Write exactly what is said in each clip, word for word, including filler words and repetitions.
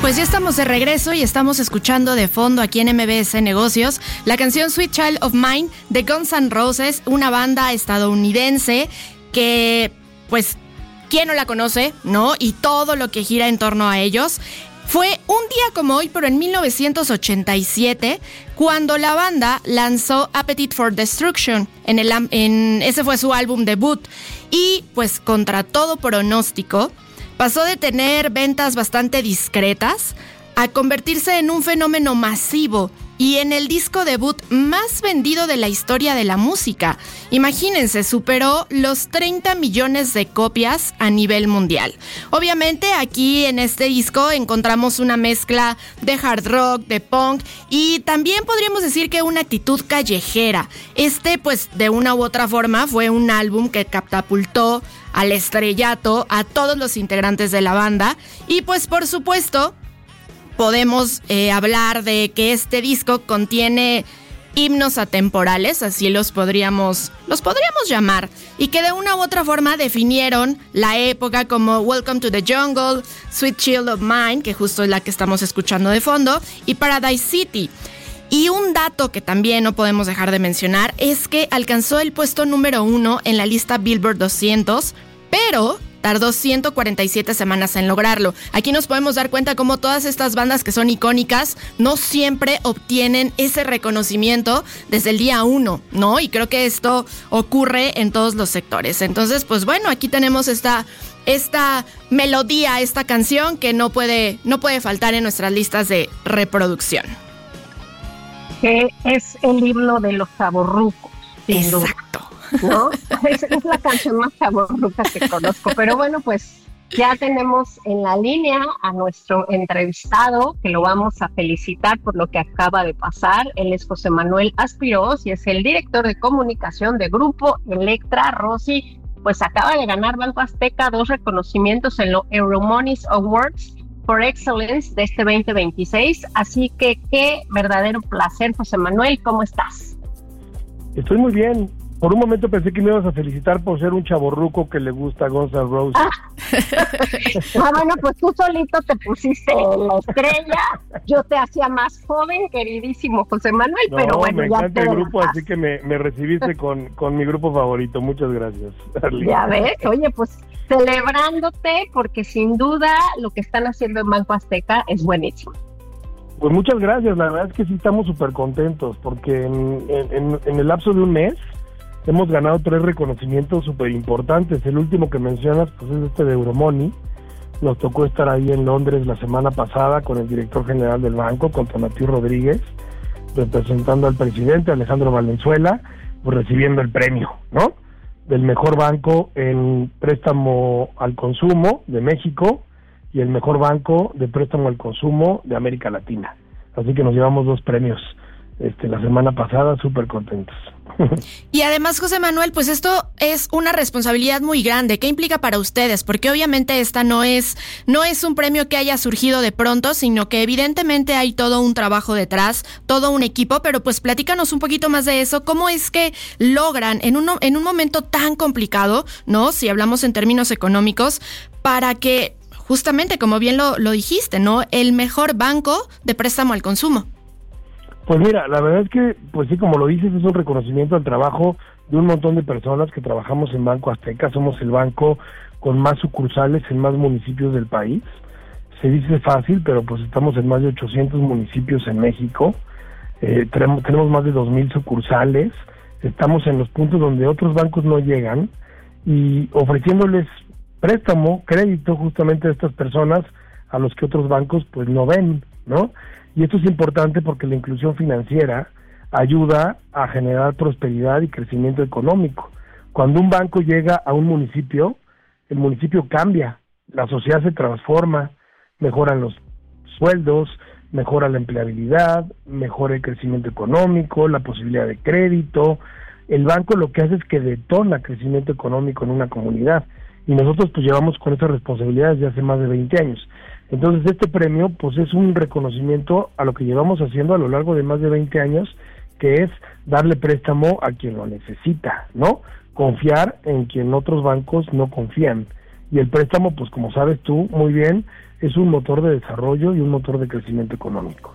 Pues ya estamos de regreso y estamos escuchando de fondo aquí en M B S Negocios la canción Sweet Child of Mine de Guns N' Roses, una banda estadounidense que, pues, ¿quién no la conoce, no? Y todo lo que gira en torno a ellos. Fue un día como hoy, pero en mil novecientos ochenta y siete, cuando la banda lanzó Appetite for Destruction. En el, en, ese fue su álbum debut. Y, pues, contra todo pronóstico, pasó de tener ventas bastante discretas a convertirse en un fenómeno masivo y en el disco debut más vendido de la historia de la música. Imagínense, superó los treinta millones de copias a nivel mundial. Obviamente aquí en este disco encontramos una mezcla de hard rock, de punk y también podríamos decir que una actitud callejera. Este, pues, de una u otra forma fue un álbum que catapultó al estrellato a todos los integrantes de la banda y, pues, por supuesto, podemos eh, hablar de que este disco contiene himnos atemporales, así los podríamos, los podríamos llamar, y que de una u otra forma definieron la época, como Welcome to the Jungle, Sweet Child of Mine, que justo es la que estamos escuchando de fondo, y Paradise City. Y un dato que también no podemos dejar de mencionar es que alcanzó el puesto número uno en la lista Billboard doscientos, pero tardó ciento cuarenta y siete semanas en lograrlo. Aquí nos podemos dar cuenta cómo todas estas bandas que son icónicas no siempre obtienen ese reconocimiento desde el día uno, ¿no? Y creo que esto ocurre en todos los sectores. Entonces, pues bueno, aquí tenemos esta, esta melodía, esta canción que no puede, no puede faltar en nuestras listas de reproducción. Que es el himno de los chavorrucos. Exacto. ¿No? Es, es la canción más chavorruca que conozco. Pero bueno, pues ya tenemos en la línea a nuestro entrevistado, que lo vamos a felicitar por lo que acaba de pasar. Él es José Manuel Aspirós y es el director de comunicación de Grupo Elektra. Rosy, pues acaba de ganar Banco Azteca dos reconocimientos en los Euromonies Awards for Excellence de este veinte veintiséis. Así que qué verdadero placer, José Manuel. ¿Cómo estás? Estoy muy bien. Por un momento pensé que me ibas a felicitar por ser un chavorruco que le gusta Guns N' Roses. Ah. ah, bueno, pues tú solito te pusiste la estrella. Yo te hacía más joven, queridísimo José Manuel, no, pero bueno, me ya encanta te el grupo, dejas. Así que me, me recibiste con, con mi grupo favorito. Muchas gracias, Arlene. Ya ves, oye, pues celebrándote, porque sin duda lo que están haciendo en Banco Azteca es buenísimo. Pues muchas gracias, la verdad es que sí estamos súper contentos, porque en, en, en el lapso de un mes hemos ganado tres reconocimientos súper importantes. El último que mencionas, pues es este de Euromoney. Nos tocó estar ahí en Londres la semana pasada con el director general del banco, con Tonatiu Rodríguez, representando al presidente Alejandro Valenzuela, pues recibiendo el premio, ¿no? Del mejor banco en préstamo al consumo de México y el mejor banco de préstamo al consumo de América Latina. Así que nos llevamos dos premios este, la semana pasada, súper contentos. Y además, José Manuel, pues esto es una responsabilidad muy grande. ¿Qué implica para ustedes? Porque obviamente esta no es, no es un premio que haya surgido de pronto, sino que evidentemente hay todo un trabajo detrás, todo un equipo, pero pues platícanos un poquito más de eso. ¿Cómo es que logran en un, en un momento tan complicado, ¿no? Si hablamos en términos económicos, para que justamente, como bien lo, lo dijiste, ¿no? El mejor banco de préstamo al consumo. Pues mira, la verdad es que, pues sí, como lo dices, es un reconocimiento al trabajo de un montón de personas que trabajamos en Banco Azteca. Somos el banco con más sucursales en más municipios del país. Se dice fácil, pero pues estamos en más de ochocientos municipios en México. Eh, tenemos, tenemos más de dos mil sucursales. Estamos en los puntos donde otros bancos no llegan y ofreciéndoles préstamo, crédito justamente a estas personas a los que otros bancos pues no ven, ¿no? Y esto es importante porque la inclusión financiera ayuda a generar prosperidad y crecimiento económico. Cuando un banco llega a un municipio, el municipio cambia, la sociedad se transforma, mejoran los sueldos, mejora la empleabilidad, mejora el crecimiento económico, la posibilidad de crédito. El banco lo que hace es que detona crecimiento económico en una comunidad. Y nosotros pues llevamos con esas responsabilidades desde hace más de veinte años. Entonces este premio pues es un reconocimiento a lo que llevamos haciendo a lo largo de más de veinte años, que es darle préstamo a quien lo necesita, ¿no? Confiar en quien otros bancos no confían. Y el préstamo, pues como sabes tú muy bien, es un motor de desarrollo y un motor de crecimiento económico.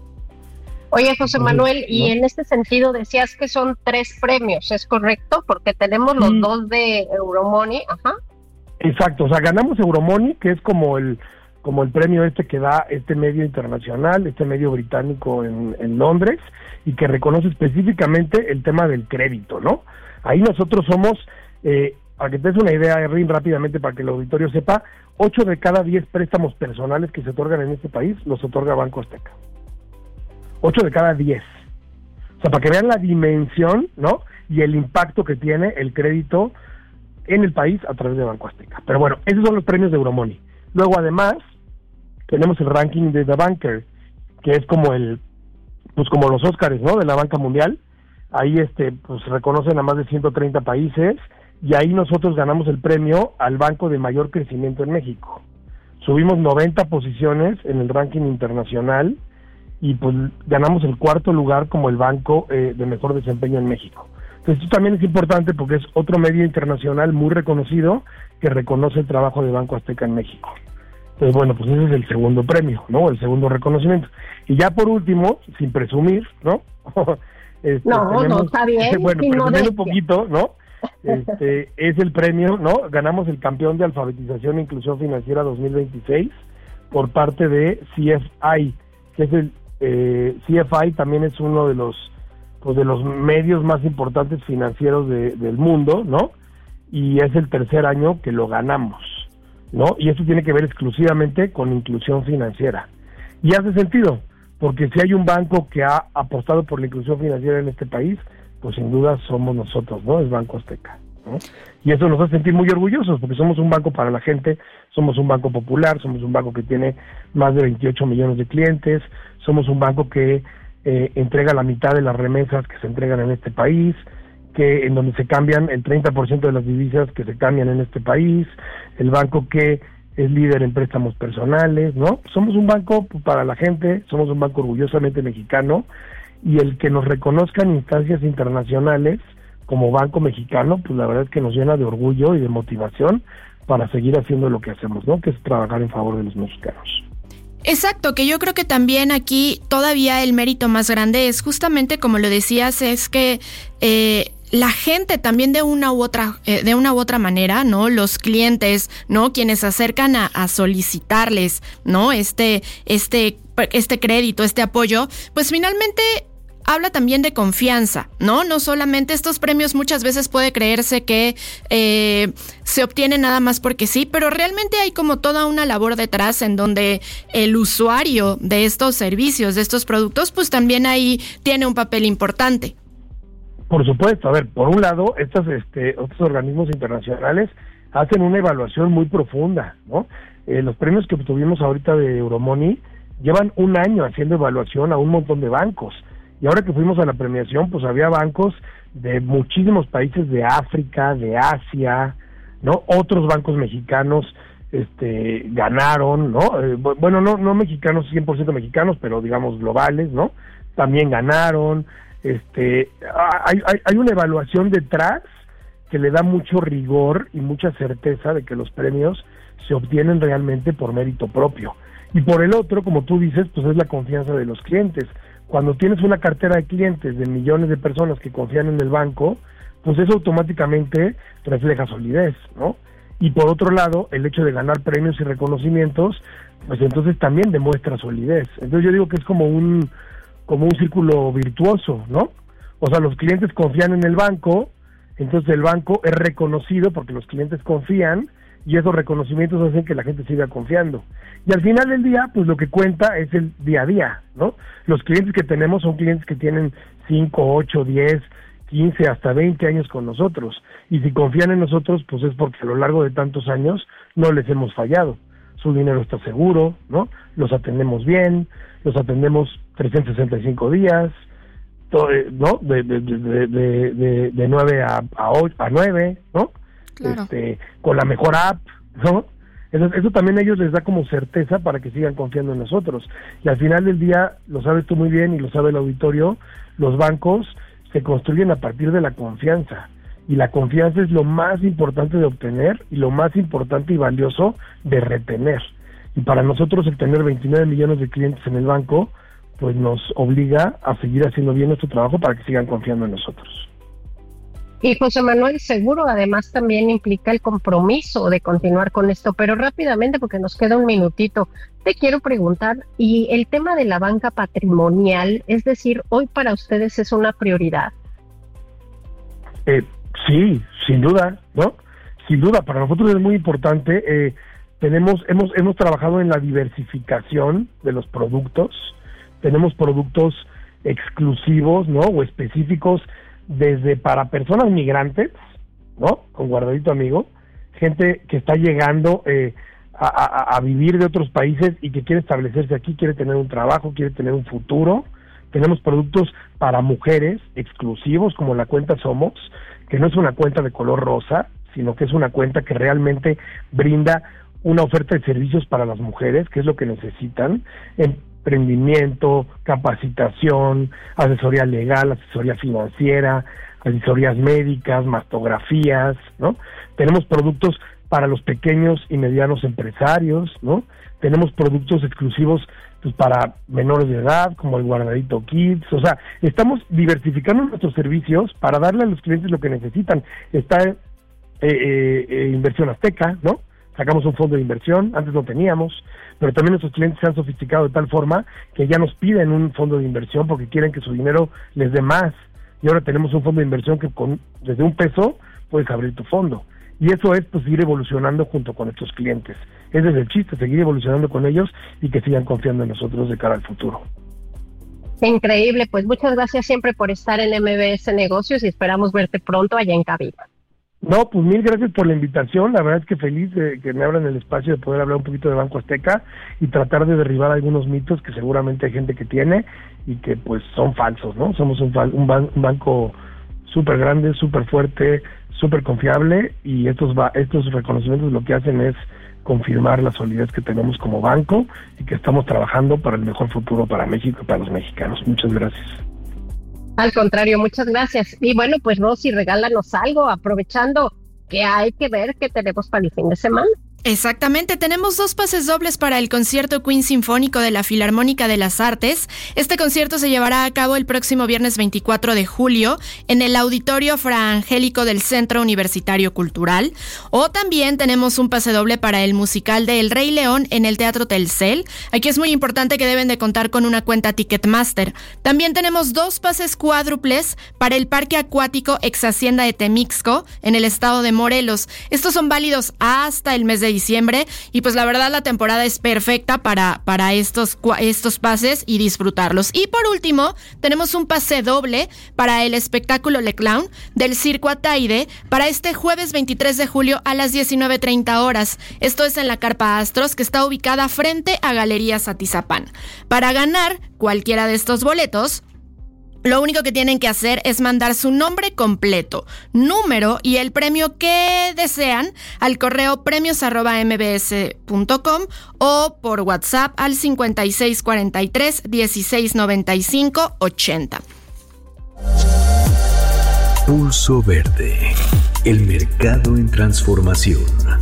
Oye, José Manuel, y ¿no? En este sentido decías que son tres premios, ¿es correcto? Porque tenemos los sí. dos de Euromoney, ajá. Exacto, o sea, ganamos Euromoney, que es como el como el premio este que da este medio internacional, este medio británico en, en Londres, y que reconoce específicamente el tema del crédito, ¿no? Ahí nosotros somos, eh, para que te des una idea, Erwin, rápidamente, para que el auditorio sepa, ocho de cada diez préstamos personales que se otorgan en este país los otorga Banco Azteca. ocho de cada diez. O sea, para que vean la dimensión, ¿no? Y el impacto que tiene el crédito en el país a través de Banco Azteca. Pero bueno, esos son los premios de Euromoney. Luego, además, tenemos el ranking de The Banker, que es como el, pues como los Óscares, ¿no? De la banca mundial. Ahí, este, pues reconocen a más de ciento treinta países, y ahí nosotros ganamos el premio al banco de mayor crecimiento en México. Subimos noventa posiciones en el ranking internacional, y pues ganamos el cuarto lugar como el banco eh, de mejor desempeño en México. Entonces esto también es importante porque es otro medio internacional muy reconocido que reconoce el trabajo de Banco Azteca en México. Entonces bueno, pues ese es el segundo premio, ¿no? El segundo reconocimiento. Y ya por último, sin presumir, ¿no? este, no, tenemos, no, está bien. Bueno, presumiendo un poquito, ¿no? Este, es el premio, ¿no? Ganamos el campeón de alfabetización e inclusión financiera dos mil veintiséis por parte de C F I, que es el Eh, C F I también es uno de los pues de los medios más importantes financieros de, del mundo, ¿no? Y es el tercer año que lo ganamos, ¿no? Y esto tiene que ver exclusivamente con inclusión financiera. Y hace sentido, porque si hay un banco que ha apostado por la inclusión financiera en este país, pues sin duda somos nosotros, ¿no? Es Banco Azteca, ¿no? Y eso nos hace sentir muy orgullosos, porque somos un banco para la gente, somos un banco popular, somos un banco que tiene más de veintiocho millones de clientes, somos un banco que eh, entrega la mitad de las remesas que se entregan en este país, que en donde se cambian el treinta por ciento de las divisas que se cambian en este país, el banco que es líder en préstamos personales, ¿no? Somos un banco para la gente, somos un banco orgullosamente mexicano, y el que nos reconozcan instancias internacionales como banco mexicano, pues la verdad es que nos llena de orgullo y de motivación para seguir haciendo lo que hacemos, ¿no? Que es trabajar en favor de los mexicanos. Exacto, que yo creo que también aquí todavía el mérito más grande es justamente, como lo decías, es que eh, la gente también de una u otra eh, de una u otra manera, ¿no? Los clientes, ¿no? Quienes se acercan a, a solicitarles, ¿no? Este este este crédito, este apoyo, pues finalmente habla también de confianza, ¿no? No solamente estos premios muchas veces puede creerse que eh, se obtienen nada más porque sí, pero realmente hay como toda una labor detrás en donde el usuario de estos servicios, de estos productos, pues también ahí tiene un papel importante. Por supuesto, a ver, por un lado, estos, este, estos organismos internacionales hacen una evaluación muy profunda, ¿no? Eh, los premios que obtuvimos ahorita de Euromoney llevan un año haciendo evaluación a un montón de bancos. Y ahora que fuimos a la premiación, pues había bancos de muchísimos países de África, de Asia, ¿no? Otros bancos mexicanos este ganaron, ¿no? Eh, bueno, no no mexicanos, cien por ciento mexicanos, pero digamos globales, ¿no? También ganaron. Este, hay, hay, hay una evaluación detrás que le da mucho rigor y mucha certeza de que los premios se obtienen realmente por mérito propio. Y por el otro, como tú dices, pues es la confianza de los clientes. Cuando tienes una cartera de clientes de millones de personas que confían en el banco, pues eso automáticamente refleja solidez, ¿no? Y por otro lado, el hecho de ganar premios y reconocimientos, pues entonces también demuestra solidez. Entonces yo digo que es como un como un círculo virtuoso, ¿no? O sea, los clientes confían en el banco, entonces el banco es reconocido porque los clientes confían, y esos reconocimientos hacen que la gente siga confiando. Y al final del día, pues lo que cuenta es el día a día, ¿no? Los clientes que tenemos son clientes que tienen cinco, ocho, diez, quince, hasta veinte años con nosotros. Y si confían en nosotros, pues es porque a lo largo de tantos años no les hemos fallado. Su dinero está seguro, ¿no? Los atendemos bien, los atendemos trescientos sesenta y cinco días, todo, ¿no? De, de, de, de, de, de nueve a, a, ocho, a nueve, ¿no? Claro. Este, con la mejor app, ¿no? Eso, eso también a ellos les da como certeza para que sigan confiando en nosotros. Y al final del día, lo sabes tú muy bien y lo sabe el auditorio, los bancos se construyen a partir de la confianza. Y la confianza es lo más importante de obtener y lo más importante y valioso de retener. Y para nosotros el tener veintinueve millones de clientes en el banco, pues nos obliga a seguir haciendo bien nuestro trabajo para que sigan confiando en nosotros. Y José Manuel, seguro además también implica el compromiso de continuar con esto, pero rápidamente porque nos queda un minutito, te quiero preguntar, y el tema de la banca patrimonial, es decir, hoy para ustedes es una prioridad. Eh, sí, sin duda, ¿no? Sin duda, para nosotros es muy importante. Eh, tenemos, hemos, hemos trabajado en la diversificación de los productos. Tenemos productos exclusivos, ¿no? O específicos desde para personas migrantes, ¿no? Con Guardadito Amigo, gente que está llegando eh, a, a, a vivir de otros países y que quiere establecerse aquí, quiere tener un trabajo, quiere tener un futuro. Tenemos productos para mujeres exclusivos, como la cuenta Somos, que no es una cuenta de color rosa, sino que es una cuenta que realmente brinda una oferta de servicios para las mujeres, que es lo que necesitan, emprendimiento, capacitación, asesoría legal, asesoría financiera, asesorías médicas, mastografías, ¿no? Tenemos productos para los pequeños y medianos empresarios, ¿no? Tenemos productos exclusivos pues para menores de edad, como el Guardadito Kids. O sea, estamos diversificando nuestros servicios para darle a los clientes lo que necesitan. Está eh, eh, eh, Inversión Azteca, ¿no? Sacamos un fondo de inversión, antes no teníamos, pero también nuestros clientes se han sofisticado de tal forma que ya nos piden un fondo de inversión porque quieren que su dinero les dé más. Y ahora tenemos un fondo de inversión que con desde un peso puedes abrir tu fondo. Y eso es pues seguir evolucionando junto con nuestros clientes. Ese es el chiste, seguir evolucionando con ellos y que sigan confiando en nosotros de cara al futuro. Increíble, pues muchas gracias siempre por estar en M B S Negocios y esperamos verte pronto allá en cabina. No, pues mil gracias por la invitación, la verdad es que feliz de que me abran el espacio de poder hablar un poquito de Banco Azteca y tratar de derribar algunos mitos que seguramente hay gente que tiene y que pues son falsos, ¿no? Somos un, un, ban- un banco súper grande, súper fuerte, súper confiable y estos, va- estos reconocimientos lo que hacen es confirmar la solidez que tenemos como banco y que estamos trabajando para el mejor futuro para México y para los mexicanos. Muchas gracias. Al contrario, muchas gracias. Y bueno, pues Rosy, regálanos algo, aprovechando que hay que ver qué tenemos para el fin de semana. Exactamente, tenemos dos pases dobles para el concierto Queen Sinfónico de la Filarmónica de las Artes. Este concierto se llevará a cabo el próximo viernes veinticuatro de julio en el Auditorio Fra Angélico del Centro Universitario Cultural. O también tenemos un pase doble para el musical de El Rey León en el Teatro Telcel. Aquí es muy importante que deben de contar con una cuenta Ticketmaster. También tenemos dos pases cuádruples para el Parque Acuático Ex Hacienda de Temixco en el estado de Morelos. Estos son válidos hasta el mes de diciembre y pues la verdad la temporada es perfecta para, para estos, estos pases y disfrutarlos. Y por último, tenemos un pase doble para el espectáculo Le Clown del Circo Ataide para este jueves veintitrés de julio a las diecinueve treinta horas. Esto es en la Carpa Astros, que está ubicada frente a Galerías Atizapán. Para ganar cualquiera de estos boletos, lo único que tienen que hacer es mandar su nombre completo, número y el premio que desean al correo premios arroba m b s punto com o por WhatsApp al cincuenta y seis cuarenta y tres dieciséis noventa y cinco ochenta. Pulso Verde, el mercado en transformación.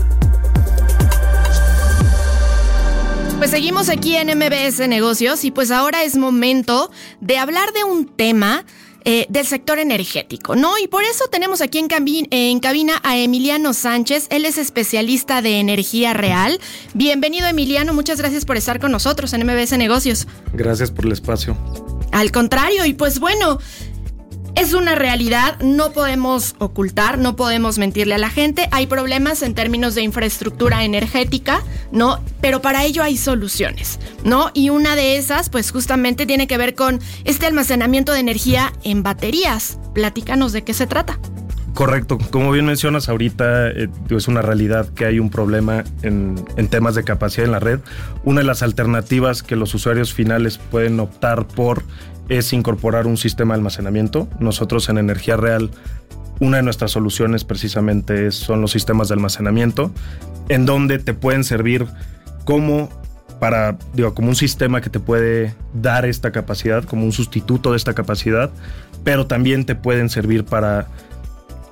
Pues seguimos aquí en M B S Negocios y pues ahora es momento de hablar de un tema eh, del sector energético, ¿no? Y por eso tenemos aquí en, cabina, en cabina a Emiliano Sánchez. Él es especialista de energía real. Bienvenido, Emiliano, muchas gracias por estar con nosotros en M B S Negocios. Gracias por el espacio. Al contrario, y pues bueno, es una realidad, no podemos ocultar, no podemos mentirle a la gente. Hay problemas en términos de infraestructura energética, ¿no? Pero para ello hay soluciones, ¿no? Y una de esas, pues justamente tiene que ver con este almacenamiento de energía en baterías. Platícanos de qué se trata. Correcto, como bien mencionas ahorita, eh, es una realidad que hay un problema en, en temas de capacidad en la red. Una de las alternativas que los usuarios finales pueden optar por es incorporar un sistema de almacenamiento. Nosotros en Energía Real, una de nuestras soluciones precisamente son los sistemas de almacenamiento, en donde te pueden servir como, para, digo, como un sistema que te puede dar esta capacidad, como un sustituto de esta capacidad, pero también te pueden servir para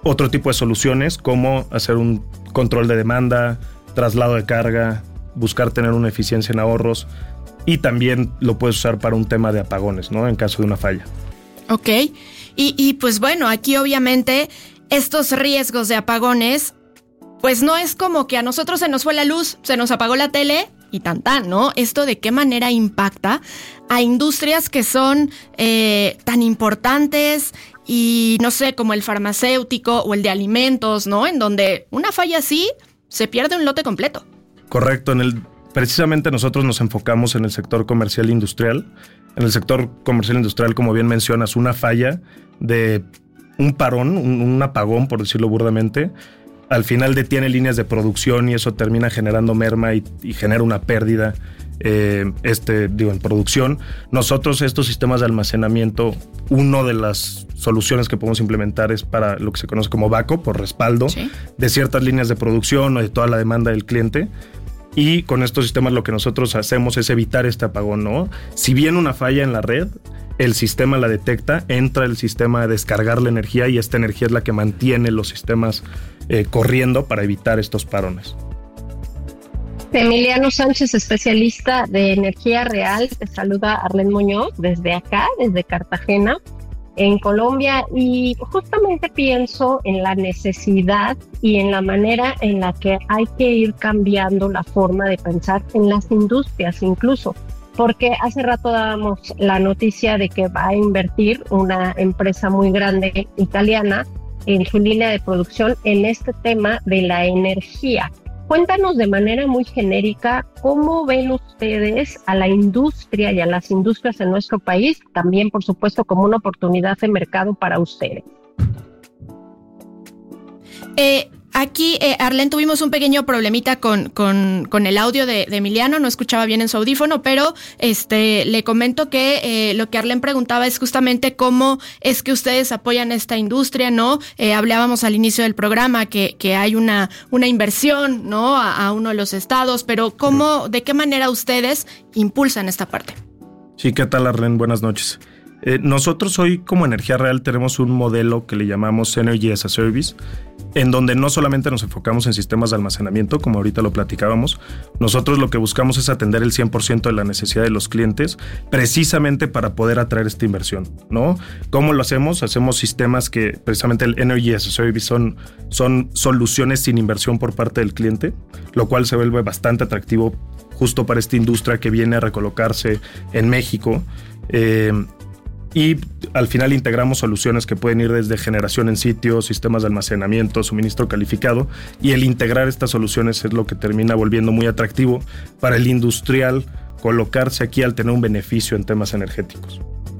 otro tipo de soluciones como hacer un control de demanda, traslado de carga, buscar tener una eficiencia en ahorros, y también lo puedes usar para un tema de apagones, ¿no? En caso de una falla. Ok, y, y pues bueno, aquí obviamente estos riesgos de apagones, pues no es como que a nosotros se nos fue la luz, se nos apagó la tele y tan tan, ¿no? Esto de qué manera impacta a industrias que son eh, tan importantes y no sé, como el farmacéutico o el de alimentos, ¿no? En donde una falla así se pierde un lote completo. Correcto, en el precisamente nosotros nos enfocamos en el sector comercial industrial. En el sector comercial industrial, como bien mencionas, una falla de un parón, un, un apagón, por decirlo burdamente, al final detiene líneas de producción y eso termina generando merma y, y genera una pérdida eh, este, digo, en producción. Nosotros estos sistemas de almacenamiento, una de las soluciones que podemos implementar es para lo que se conoce como backup, por respaldo, ¿sí?, de ciertas líneas de producción o de toda la demanda del cliente. Y con estos sistemas lo que nosotros hacemos es evitar este apagón, ¿no? Si bien una falla en la red, el sistema la detecta, entra el sistema a descargar la energía y esta energía es la que mantiene los sistemas eh, corriendo para evitar estos parones. Emiliano Sánchez, especialista de energía real, te saluda Arlene Muñoz desde acá, desde Cartagena, en Colombia, y justamente pienso en la necesidad y en la manera en la que hay que ir cambiando la forma de pensar en las industrias incluso, porque hace rato dábamos la noticia de que va a invertir una empresa muy grande italiana en su línea de producción en este tema de la energía. Cuéntanos de manera muy genérica cómo ven ustedes a la industria y a las industrias en nuestro país, también por supuesto como una oportunidad de mercado para ustedes. Eh, aquí, eh, Arlene, tuvimos un pequeño problemita con, con, con el audio de, de Emiliano, no escuchaba bien en su audífono, pero este, le comento que eh, lo que Arlene preguntaba es justamente cómo es que ustedes apoyan esta industria, ¿no? Eh, hablábamos al inicio del programa que, que hay una, una inversión, ¿no? A, a uno de los estados, pero ¿cómo, de qué manera ustedes impulsan esta parte? Sí, ¿qué tal, Arlene? Buenas noches. Eh, nosotros hoy como Energía Real tenemos un modelo que le llamamos Energy as a Service, en donde no solamente nos enfocamos en sistemas de almacenamiento, como ahorita lo platicábamos. Nosotros lo que buscamos es atender el cien por ciento de la necesidad de los clientes, precisamente para poder atraer esta inversión, ¿no? ¿Cómo lo hacemos? Hacemos sistemas que precisamente el Energy as a Service son, son soluciones sin inversión por parte del cliente, lo cual se vuelve bastante atractivo justo para esta industria que viene a recolocarse en México. Eh, Y al final integramos soluciones que pueden ir desde generación en sitio, sistemas de almacenamiento, suministro calificado, y el integrar estas soluciones es lo que termina volviendo muy atractivo para el industrial colocarse aquí al tener un beneficio en temas energéticos.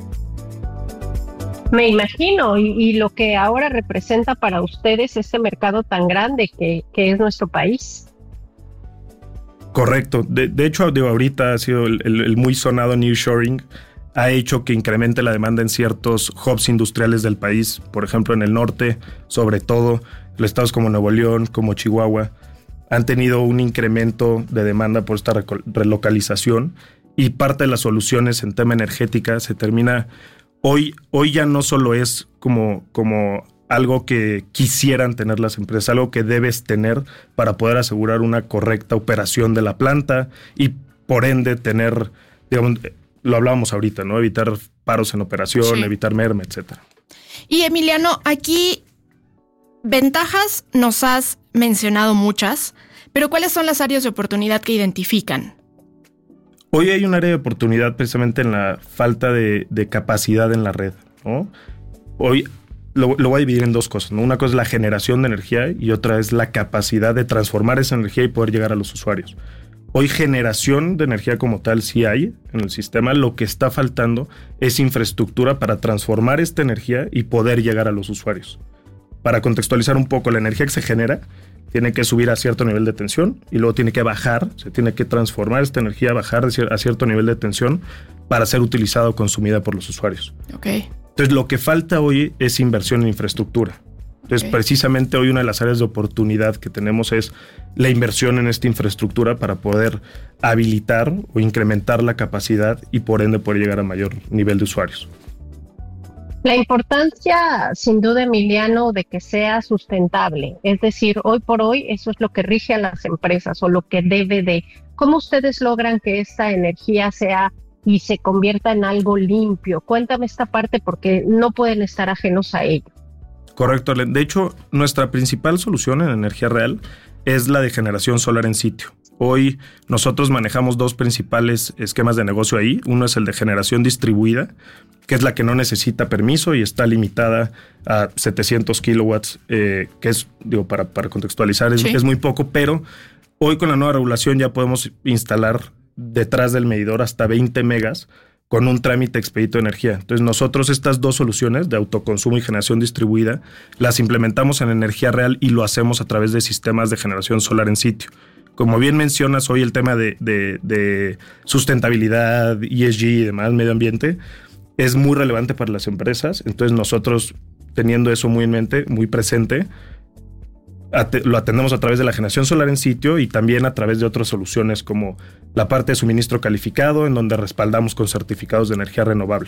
Me imagino, y, y lo que ahora representa para ustedes este mercado tan grande que, que es nuestro país. Correcto. De, de hecho, de ahorita ha sido el, el, el muy sonado nearshoring, ha hecho que incremente la demanda en ciertos hubs industriales del país, por ejemplo en el norte, sobre todo los estados como Nuevo León, como Chihuahua, han tenido un incremento de demanda por esta relocalización y parte de las soluciones en tema energética se termina, hoy, hoy ya no solo es como, como algo que quisieran tener las empresas, algo que debes tener para poder asegurar una correcta operación de la planta y por ende tener, digamos, lo hablábamos ahorita, ¿no? Evitar paros en operación, sí, evitar merma, etcétera. Y Emiliano, aquí ventajas nos has mencionado muchas, pero ¿cuáles son las áreas de oportunidad que identifican? Hoy hay un área de oportunidad precisamente en la falta de, de capacidad en la red, ¿no? Hoy lo, lo voy a dividir en dos cosas, ¿no? Una cosa es la generación de energía y otra es la capacidad de transformar esa energía y poder llegar a los usuarios. Hoy generación de energía como tal sí hay en el sistema, lo que está faltando es infraestructura para transformar esta energía y poder llegar a los usuarios. Para contextualizar un poco, la energía que se genera tiene que subir a cierto nivel de tensión y luego tiene que bajar, se tiene que transformar esta energía, bajar a cierto nivel de tensión para ser utilizada o consumida por los usuarios. Okay. Entonces lo que falta hoy es inversión en infraestructura. Entonces, okay, precisamente hoy una de las áreas de oportunidad que tenemos es la inversión en esta infraestructura para poder habilitar o incrementar la capacidad y por ende poder llegar a mayor nivel de usuarios. La importancia, sin duda, Emiliano, de que sea sustentable. Es decir, hoy por hoy eso es lo que rige a las empresas o lo que debe de... ¿Cómo ustedes logran que esta energía sea y se convierta en algo limpio? Cuéntame esta parte porque no pueden estar ajenos a ello. Correcto. De hecho, nuestra principal solución en energía real es la de generación solar en sitio. Hoy nosotros manejamos dos principales esquemas de negocio ahí. Uno es el de generación distribuida, que es la que no necesita permiso y está limitada a setecientos kilowatts, eh, que es, digo, para, para contextualizar, es, sí. es muy poco, pero hoy con la nueva regulación ya podemos instalar detrás del medidor hasta veinte megas con un trámite expedito de energía. Entonces nosotros estas dos soluciones de autoconsumo y generación distribuida las implementamos en energía real y lo hacemos a través de sistemas de generación solar en sitio. Como bien mencionas hoy el tema de, de, de sustentabilidad, E S G y demás, medio ambiente, es muy relevante para las empresas. Entonces nosotros, teniendo eso muy en mente, muy presente, at- lo atendemos a través de la generación solar en sitio y también a través de otras soluciones como la parte de suministro calificado, en donde respaldamos con certificados de energía renovable.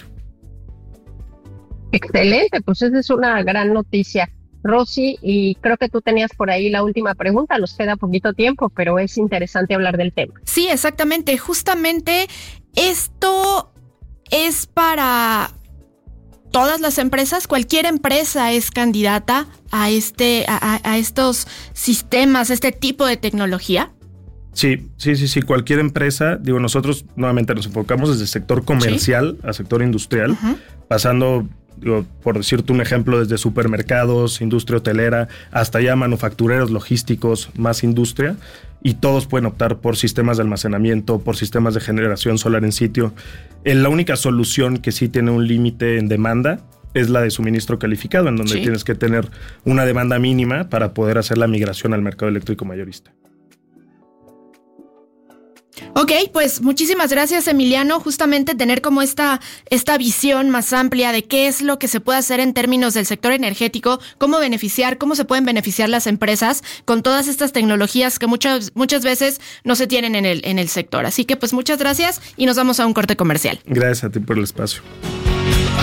Excelente, pues esa es una gran noticia. Rosy, y creo que tú tenías por ahí la última pregunta, nos queda poquito tiempo, pero es interesante hablar del tema. Sí, exactamente. Justamente esto es para todas las empresas. Cualquier empresa es candidata a este, a, a estos sistemas, a este tipo de tecnología. Sí, sí, sí, sí. Cualquier empresa, digo, nosotros nuevamente nos enfocamos desde el sector comercial ¿Sí? a sector industrial, uh-huh. pasando, digo, por decirte un ejemplo, desde supermercados, industria hotelera, hasta ya manufactureros, logísticos, más industria, y todos pueden optar por sistemas de almacenamiento, por sistemas de generación solar en sitio. Eh, la única solución que sí tiene un límite en demanda es la de suministro calificado, en donde ¿Sí? tienes que tener una demanda mínima para poder hacer la migración al mercado eléctrico mayorista. Ok, pues muchísimas gracias, Emiliano. Justamente tener como esta, esta visión más amplia de qué es lo que se puede hacer en términos del sector energético, cómo beneficiar, cómo se pueden beneficiar las empresas con todas estas tecnologías que muchas, muchas veces no se tienen en el, en el sector. Así que pues muchas gracias y nos vamos a un corte comercial. Gracias a ti por el espacio.